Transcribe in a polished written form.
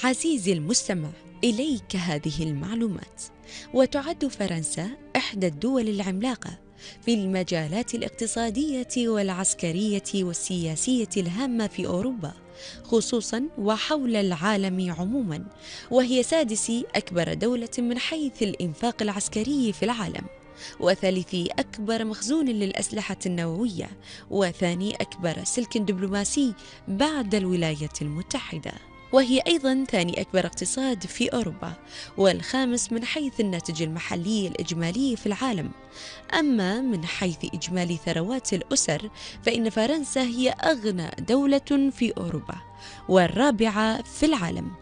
عزيزي المستمع، إليك هذه المعلومات. وتعد فرنسا إحدى الدول العملاقة في المجالات الاقتصادية والعسكرية والسياسية الهامة في أوروبا خصوصا وحول العالم عموما، وهي سادس أكبر دولة من حيث الإنفاق العسكري في العالم، وثالث أكبر مخزون للأسلحة النووية، وثاني أكبر سلك دبلوماسي بعد الولايات المتحدة، وهي أيضا ثاني أكبر اقتصاد في أوروبا، والخامس من حيث الناتج المحلي الإجمالي في العالم. أما من حيث إجمالي ثروات الأسر فإن فرنسا هي أغنى دولة في أوروبا والرابعة في العالم.